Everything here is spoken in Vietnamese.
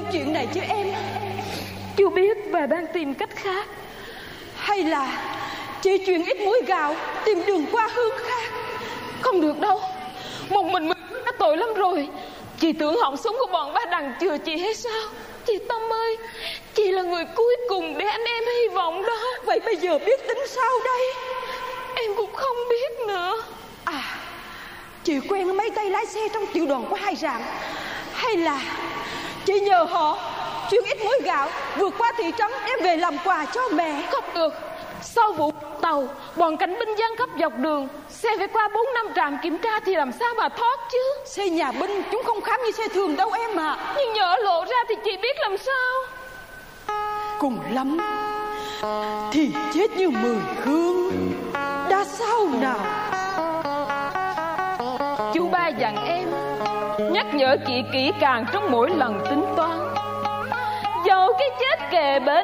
chuyện này chứ em? Chú biết và đang tìm cách khác. Hay là chị chuyển ít muối gạo, tìm đường qua hướng khác? Không được đâu, một mình đã tội lắm rồi. Chị tưởng họng súng của bọn Ba Đằng chừa chị hay sao? Chị Tâm ơi, chị là người cuối cùng để anh em hy vọng đó. Vậy bây giờ biết tính sao đây? Em cũng không biết nữa. À, chị quen mấy tay lái xe trong tiểu đoàn của Hai Rạng. Hay là chị nhờ họ chuyển ít muối gạo vượt qua thị trấn đem về làm quà cho mẹ? Không được, sau vụ tàu, bọn cảnh binh giăng khắp dọc đường, xe phải qua 4-5 trạm kiểm tra thì làm sao mà thoát chứ? Xe nhà binh chúng không khám như xe thường đâu em ạ. Nhưng nhỡ lộ ra thì chị biết làm sao? Cùng lắm thì chết như 10 hương, đã sao nào? Chú Ba dặn em nhắc nhở chị kỹ càng trong mỗi lần tính toán. Dẫu cái chết kề bên